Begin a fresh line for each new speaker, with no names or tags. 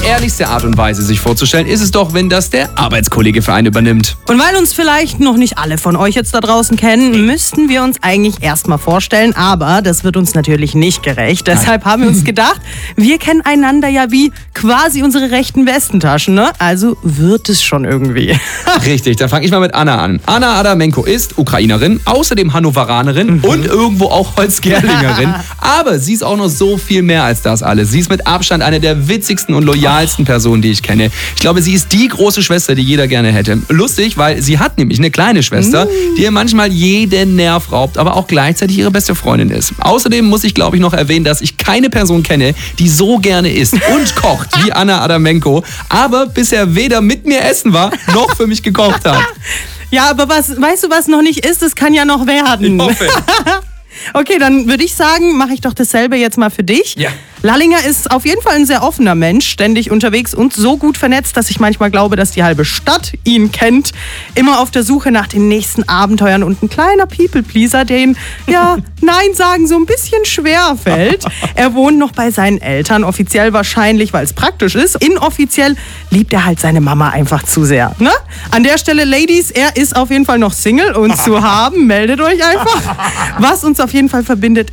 ehrlichste Art und Weise, sich vorzustellen, ist es doch, wenn das der Arbeitskollege für einen übernimmt.
Und weil uns vielleicht noch nicht alle von euch jetzt da draußen kennen, müssten wir uns eigentlich erstmal vorstellen, aber das wird uns natürlich nicht gerecht. Deshalb haben wir uns gedacht, wir kennen einander ja wie quasi unsere rechten Westentaschen, ne? Also wird es schon irgendwie.
Richtig, dann fange ich mal mit Anna an. Anna Adamenko ist Ukrainerin, außerdem Hannoveranerin und irgendwo auch Holzgerlingerin. Aber sie ist auch noch so viel mehr als das alles. Sie ist mit Abstand eine der witzigsten und loyalsten Personen, die ich kenne. Ich glaube, sie ist die große Schwester, die jeder gerne hätte. Lustig, weil sie hat nämlich eine kleine Schwester, die ihr manchmal jeden Nerv raubt, aber auch gleichzeitig ihre beste Freundin ist. Außerdem muss ich, glaube ich, noch erwähnen, dass ich keine Person kenne, die so gerne isst und kocht wie Anna Adamenko, aber bisher weder mit mir essen war, noch für mich gekocht hat.
Ja, aber weißt du, was noch nicht ist? Das kann ja noch werden.
Ich hoffe.
Okay, dann würde ich sagen, mache ich doch dasselbe jetzt mal für dich.
Ja.
Lallinger ist auf jeden Fall ein sehr offener Mensch, ständig unterwegs und so gut vernetzt, dass ich manchmal glaube, dass die halbe Stadt ihn kennt. Immer auf der Suche nach den nächsten Abenteuern und ein kleiner People-Pleaser, der ihm, Nein sagen so ein bisschen schwer fällt. Er wohnt noch bei seinen Eltern, offiziell wahrscheinlich, weil es praktisch ist. Inoffiziell liebt er halt seine Mama einfach zu sehr. Ne? An der Stelle, Ladies, er ist auf jeden Fall noch Single und zu haben. Meldet euch einfach. Was uns auf jeden Fall verbindet,